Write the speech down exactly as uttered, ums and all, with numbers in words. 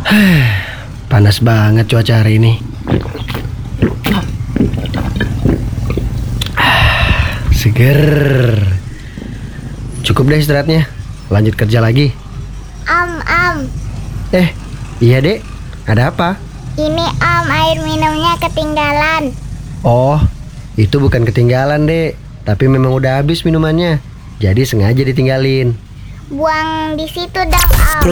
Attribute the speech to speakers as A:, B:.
A: Panas banget cuaca hari ini. Seger. Cukup deh istirahatnya. Lanjut kerja lagi.
B: Om, om,
A: Eh, iya dek. Ada apa?
B: ini om air minumnya ketinggalan.
A: Oh, itu bukan ketinggalan dek, tapi memang udah habis minumannya. Jadi sengaja ditinggalin.
B: Buang di situ dong om.